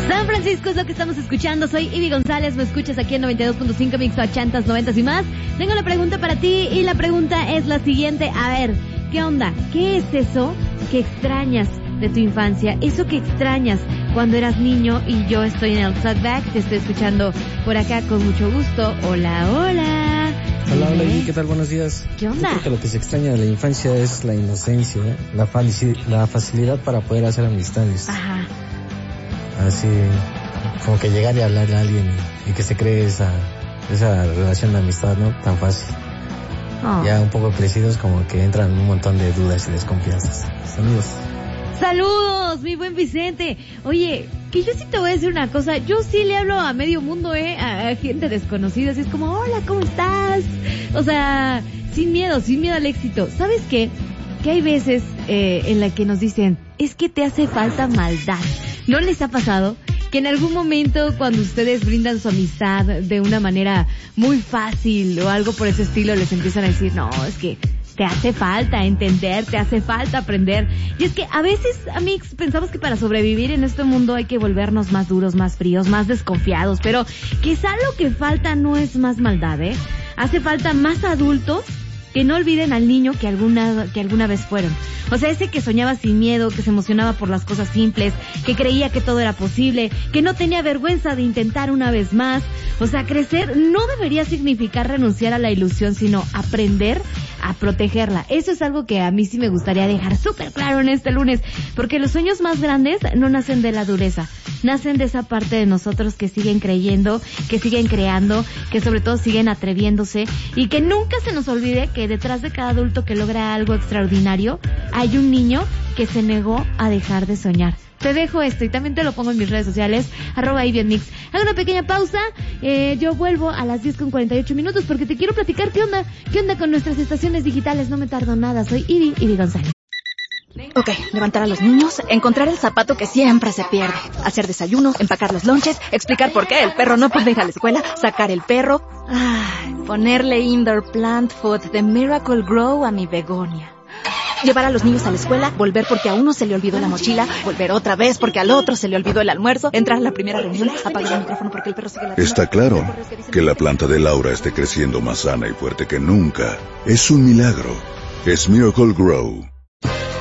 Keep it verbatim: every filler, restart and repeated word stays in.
San Francisco es lo que estamos escuchando. Soy Ivy González, me escuchas aquí en noventa y dos punto cinco Mix ochentas, noventas y más. Tengo la pregunta para ti y la pregunta es la siguiente. A ver, ¿qué onda? ¿Qué es eso que extrañas de tu infancia? Eso que extrañas cuando eras niño y yo estoy en el Talkback. Te estoy escuchando por acá con mucho gusto. Hola, hola. Hola, hola, Ivy, ¿qué tal? Buenos días. ¿Qué onda? Yo creo que lo que se extraña de la infancia es la inocencia, ¿eh? la, falici- la facilidad para poder hacer amistades. Ajá. Así, como que llegar y hablarle a alguien y, y que se cree esa, esa relación de amistad, ¿no? Tan fácil. Oh. Ya un poco crecidos, como que entran un montón de dudas y desconfianzas. Saludos. Saludos, mi buen Vicente. Oye, que yo sí te voy a decir una cosa. Yo sí le hablo a medio mundo, eh, a, a gente desconocida. Así es como, hola, ¿cómo estás? O sea, sin miedo, sin miedo al éxito. ¿Sabes qué? Que hay veces eh, en la que nos dicen, es que te hace falta maldad. ¿No les ha pasado que en algún momento cuando ustedes brindan su amistad de una manera muy fácil o algo por ese estilo les empiezan a decir, no, es que te hace falta entender, te hace falta aprender? Y es que a veces, amigos, pensamos que para sobrevivir en este mundo hay que volvernos más duros, más fríos, más desconfiados, pero quizá lo que falta no es más maldad, ¿eh? Hace falta más adultos que no olviden al niño que alguna que alguna vez fueron. O sea, ese que soñaba sin miedo, que se emocionaba por las cosas simples, que creía que todo era posible, que no tenía vergüenza de intentar una vez más. O sea, crecer no debería significar renunciar a la ilusión, sino aprender a protegerla. Eso es algo que a mí sí me gustaría dejar súper claro en este lunes, porque los sueños más grandes no nacen de la dureza, nacen de esa parte de nosotros que siguen creyendo, que siguen creando, que sobre todo siguen atreviéndose, y que nunca se nos olvide que detrás de cada adulto que logra algo extraordinario hay un niño que se negó a dejar de soñar. Te dejo esto y también te lo pongo en mis redes sociales, arroba Ivy en Mix. Hago una pequeña pausa, eh, yo vuelvo a las diez con cuarenta y ocho minutos porque te quiero platicar qué onda, qué onda con nuestras estaciones digitales. No me tardo nada, soy Ivy, Ivy González. Ok, levantar a los niños, encontrar el zapato que siempre se pierde, hacer desayuno, empacar los lonches, explicar por qué el perro no puede ir a la escuela, sacar el perro, ay, ponerle indoor plant food de Miracle Grow a mi begonia. Llevar a los niños a la escuela, volver porque a uno se le olvidó la mochila, volver otra vez porque al otro se le olvidó el almuerzo, entrar a la primera reunión, apagar el micrófono porque el perro sigue la... Está claro que la planta de Laura esté creciendo más sana y fuerte que nunca. Es un milagro. Es Miracle Grow.